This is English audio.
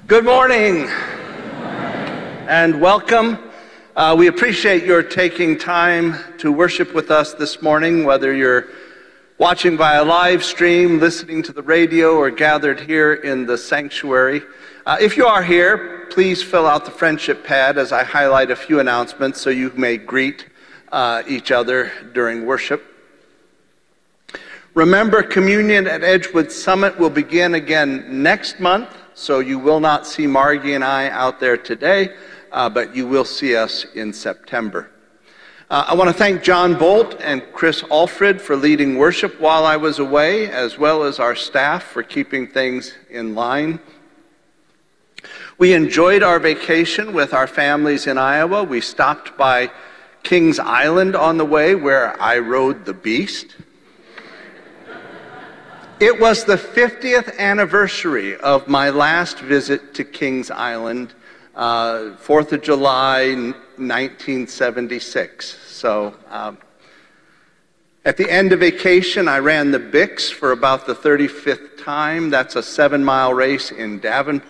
Good morning and welcome. We appreciate your taking time to worship with us this morning, whether you're watching via live stream, listening to the radio, or gathered here in the sanctuary. If you are here, please fill out the friendship pad as I highlight a few announcements so you may greet each other during worship. Remember, communion at Edgewood Summit will begin again next month, so you will not see Margie and I out there today, but you will see us in September. I want to thank John Bolt and Chris Alfred for leading worship while I was away, as well as our staff for keeping things in line. We enjoyed our vacation with our families in Iowa. We stopped by Kings Island on the way, where I rode the beast. It was the 50th anniversary of my last visit to Kings Island, 4th of July, 1976. So at the end of vacation, I ran the Bix for about the 35th time. That's a 7-mile race in Davenport.